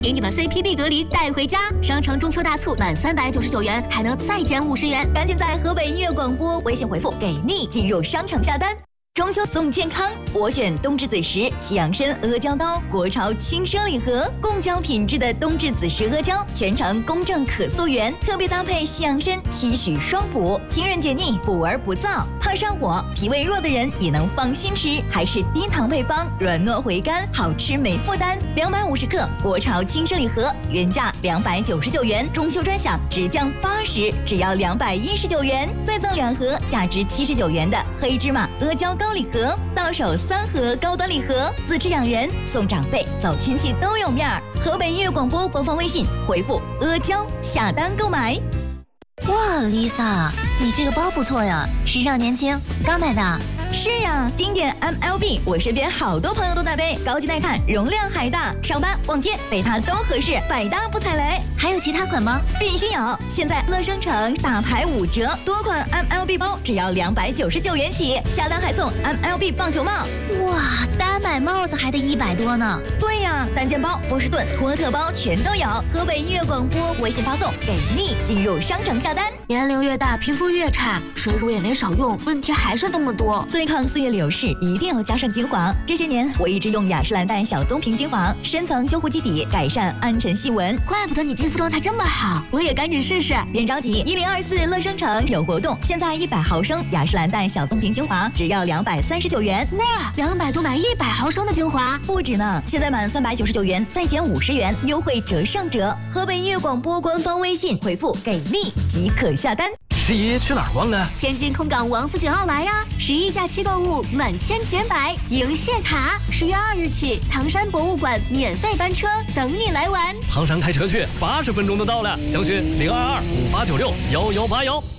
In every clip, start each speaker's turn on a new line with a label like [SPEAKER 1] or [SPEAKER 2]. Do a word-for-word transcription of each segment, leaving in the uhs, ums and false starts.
[SPEAKER 1] 给你们 C P B 隔离带回家。商城中秋大促，满三百九十九元还能再减五十元，
[SPEAKER 2] 赶紧在河北音乐广播微信回复“给力”进入商场下单。中秋送健康，我选冬至子时西洋参阿胶糕，国潮轻奢礼盒，贡胶品质的冬至子时阿胶，全程公正可溯源，特别搭配西洋参，期许双补，清润解腻，补而不燥。怕上火、脾胃弱的人也能放心吃，还是低糖配方，软糯回甘，好吃没负担。两百五十克国潮轻奢礼盒，原价两百九十九元，中秋专享直降八十，只要两百一十九元，再赠两盒价值七十九元的黑芝麻阿胶糕礼盒，到手三盒高端礼盒，自吃养人，送长辈，走亲戚都有面儿。河北音乐广播官方微信回复阿胶下单购买。
[SPEAKER 3] 哇 ，Lisa， 你这个包不错呀，时尚年轻，刚买的。
[SPEAKER 2] 是呀，经典 M L B， 我身边好多朋友都在背，高级耐看，容量还大，上班逛街背它都合适，百搭不踩雷。
[SPEAKER 3] 还有其他款吗？
[SPEAKER 2] 必须有！现在乐商城大牌五折，多款 M L B 包只要两百九十九元起，下单还送 M L B 棒球帽。
[SPEAKER 3] 哇，单买帽子还得一百多呢。
[SPEAKER 2] 对呀，单肩包、波士顿、托特包全都有。河北音乐广播微信发送“给力”进入商城下单。
[SPEAKER 1] 年龄越大，皮肤越差，水乳也没少用，问题还是那么多。
[SPEAKER 2] 对抗岁月流逝，一定要加上精华。这些年，我一直用雅诗兰黛小棕瓶精华，深层修护基底，改善暗沉细纹。
[SPEAKER 1] 怪不得你肌肤状态这么好，我也赶紧试试。
[SPEAKER 2] 别着急，一零二四乐商城有活动，现在一百毫升雅诗兰黛小棕瓶精华只要两百三十九元。
[SPEAKER 1] 哇，两百多买一百毫升的精华，
[SPEAKER 2] 不止呢！现在满三百九十九元再减五十元，优惠折上折。河北音乐广播官方微信回复“给力”即可下单。
[SPEAKER 4] 十一去哪儿逛啊？
[SPEAKER 1] 天津空港王府井奥莱呀！十一假期购物满千减百，赢谢卡！十月二日起，唐山博物馆免费班车等你来玩。
[SPEAKER 4] 唐山开车去，八十分钟就到了。详询零二二五八九六幺幺八幺。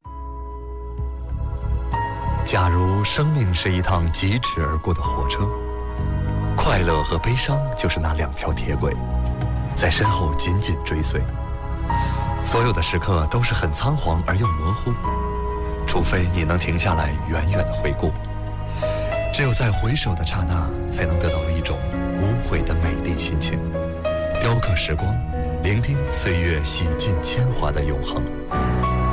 [SPEAKER 5] 假如生命是一趟疾驰而过的火车，快乐和悲伤就是那两条铁轨，在身后紧紧追随。所有的时刻都是很仓皇而又模糊，除非你能停下来远远的回顾，只有在回首的刹那，才能得到一种无悔的美丽心情，雕刻时光，聆听岁月洗尽铅华的永恒。